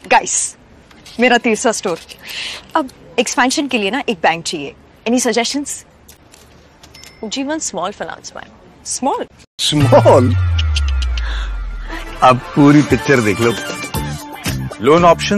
Guys, मेरा तीसरा store. अब एक्सपेंशन के लिए ना एक बैंक चाहिए। Any suggestions? G1 small finance bank. Small? Small? अब पूरी पिक्चर देख लो। Loan option